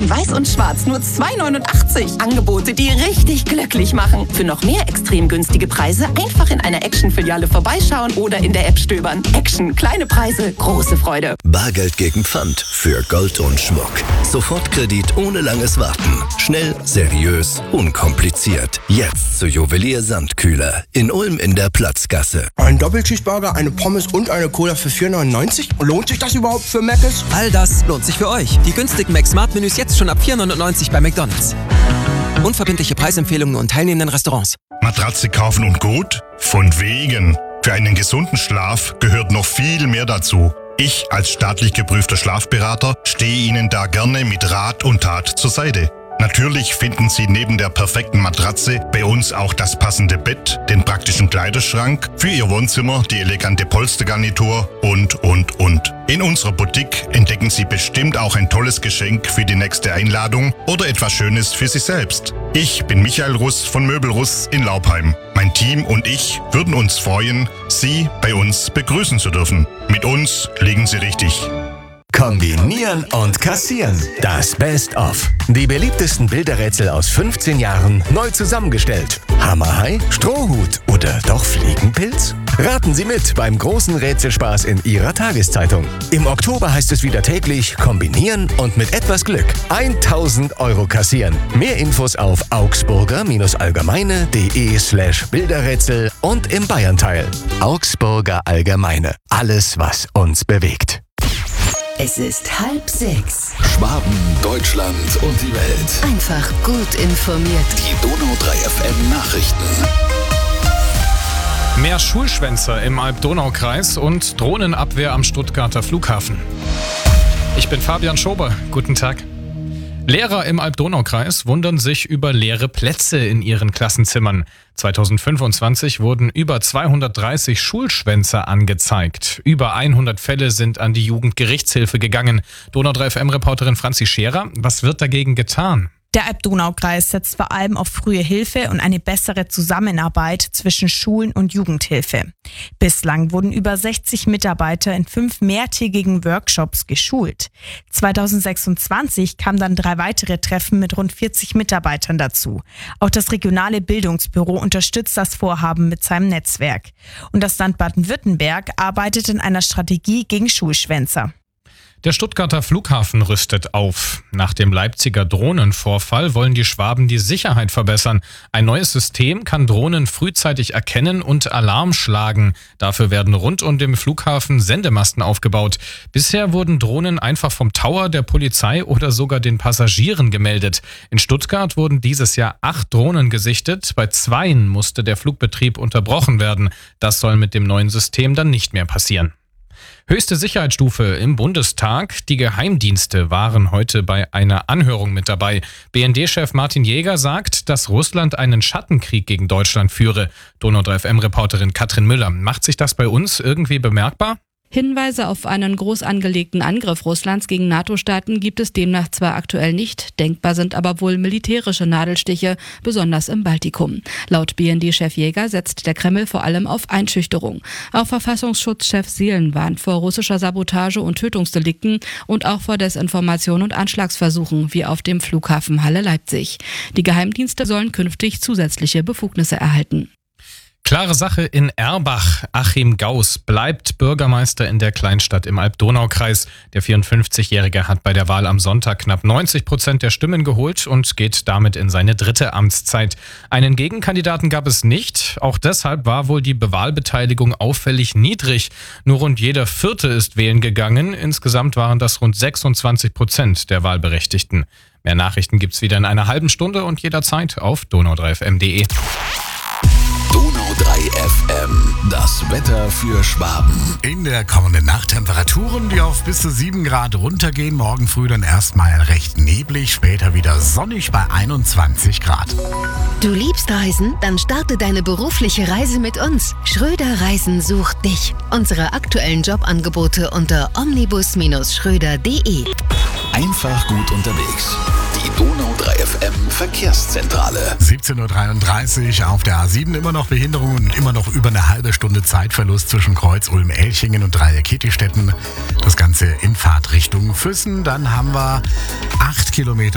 In weiß und schwarz nur 2,89. Angebote, die richtig glücklich machen. Für noch mehr extrem günstige Preise einfach in einer Action-Filiale vorbeischauen oder in der App stöbern. Action, kleine Preise, große Freude. Bargeld gegen Pfand für Gold und Schmuck. Sofortkredit ohne langes Warten. Schnell, seriös, unkompliziert. Jetzt zu Juwelier Sandkühler in Ulm in der Platzgasse. Ein Doppelcheeseburger, eine Pommes und eine Cola für 4,99? Lohnt sich das überhaupt für Mc's? All das lohnt sich für euch. Die günstigen Mac-Smart-Menüs jetzt schon ab 4,99 bei McDonald's. Unverbindliche Preisempfehlungen und teilnehmenden Restaurants. Matratze kaufen und gut? Von wegen. Für einen gesunden Schlaf gehört noch viel mehr dazu. Ich als staatlich geprüfter Schlafberater stehe Ihnen da gerne mit Rat und Tat zur Seite. Natürlich finden Sie neben der perfekten Matratze bei uns auch das passende Bett, den praktischen Kleiderschrank, für Ihr Wohnzimmer die elegante Polstergarnitur und. In unserer Boutique entdecken Sie bestimmt auch ein tolles Geschenk für die nächste Einladung oder etwas Schönes für Sie selbst. Ich bin Michael Russ von Möbel Russ in Laubheim. Mein Team und ich würden uns freuen, Sie bei uns begrüßen zu dürfen. Mit uns liegen Sie richtig. Kombinieren und kassieren. Das Best-of. Die beliebtesten Bilderrätsel aus 15 Jahren neu zusammengestellt. Hammerhai, Strohhut oder doch Fliegenpilz? Raten Sie mit beim großen Rätselspaß in Ihrer Tageszeitung. Im Oktober heißt es wieder täglich kombinieren und mit etwas Glück 1.000 € kassieren. Mehr Infos auf augsburger-allgemeine.de/Bilderrätsel und im Bayernteil. Augsburger Allgemeine. Alles, was uns bewegt. Es ist 5:30. Schwaben, Deutschland und die Welt. Einfach gut informiert. Die Donau 3 FM Nachrichten. Mehr Schulschwänzer im Alb-Donau-Kreis und Drohnenabwehr am Stuttgarter Flughafen. Ich bin Fabian Schober. Guten Tag. Lehrer im Alb-Donau-Kreis wundern sich über leere Plätze in ihren Klassenzimmern. 2025 wurden über 230 Schulschwänzer angezeigt. Über 100 Fälle sind an die Jugendgerichtshilfe gegangen. Donau 3 FM-Reporterin Franzi Scherer, was wird dagegen getan? Der Alb-Donau-Kreis setzt vor allem auf frühe Hilfe und eine bessere Zusammenarbeit zwischen Schulen und Jugendhilfe. Bislang wurden über 60 Mitarbeiter in 5 mehrtägigen Workshops geschult. 2026 kamen dann 3 weitere Treffen mit rund 40 Mitarbeitern dazu. Auch das regionale Bildungsbüro unterstützt das Vorhaben mit seinem Netzwerk. Und das Land Baden-Württemberg arbeitet in einer Strategie gegen Schulschwänzer. Der Stuttgarter Flughafen rüstet auf. Nach dem Leipziger Drohnenvorfall wollen die Schwaben die Sicherheit verbessern. Ein neues System kann Drohnen frühzeitig erkennen und Alarm schlagen. Dafür werden rund um den Flughafen Sendemasten aufgebaut. Bisher wurden Drohnen einfach vom Tower, der Polizei oder sogar den Passagieren gemeldet. In Stuttgart wurden dieses Jahr 8 Drohnen gesichtet. Bei 2 musste der Flugbetrieb unterbrochen werden. Das soll mit dem neuen System dann nicht mehr passieren. Höchste Sicherheitsstufe im Bundestag. Die Geheimdienste waren heute bei einer Anhörung mit dabei. BND-Chef Martin Jäger sagt, dass Russland einen Schattenkrieg gegen Deutschland führe. Donau 3 FM-Reporterin Katrin Müller. Macht sich das bei uns irgendwie bemerkbar? Hinweise auf einen groß angelegten Angriff Russlands gegen NATO-Staaten gibt es demnach zwar aktuell nicht, denkbar sind aber wohl militärische Nadelstiche, besonders im Baltikum. Laut BND-Chef Jäger setzt der Kreml vor allem auf Einschüchterung. Auch Verfassungsschutzchef Seelen warnt vor russischer Sabotage und Tötungsdelikten und auch vor Desinformation und Anschlagsversuchen, wie auf dem Flughafen Halle-Leipzig. Die Geheimdienste sollen künftig zusätzliche Befugnisse erhalten. Klare Sache in Erbach. Achim Gauss bleibt Bürgermeister in der Kleinstadt im Alb-Donau-Kreis. Der 54-Jährige hat bei der Wahl am Sonntag knapp 90% der Stimmen geholt und geht damit in seine 3. Amtszeit. Einen Gegenkandidaten gab es nicht. Auch deshalb war wohl die Wahlbeteiligung auffällig niedrig. Nur rund jeder Vierte ist wählen gegangen. Insgesamt waren das rund 26% der Wahlberechtigten. Mehr Nachrichten gibt's wieder in einer halben Stunde und jederzeit auf donau3fm.de. Donau 3 FM, das Wetter für Schwaben. In der kommenden Nacht Temperaturen, die auf bis zu 7 Grad runtergehen. Morgen früh dann erstmal recht neblig, später wieder sonnig bei 21 Grad. Du liebst Reisen? Dann starte deine berufliche Reise mit uns. Schröder Reisen sucht dich. Unsere aktuellen Jobangebote unter omnibus-schröder.de. Einfach gut unterwegs. Die Donau 3 FM Verkehrszentrale. 17.33 Uhr auf der A7, immer noch Behinderungen und immer noch über eine halbe Stunde Zeitverlust zwischen Kreuz Ulm-Elchingen und Dreieck-Kittistetten. Das Ganze in Fahrtrichtung Füssen. Dann haben wir 8 Kilometer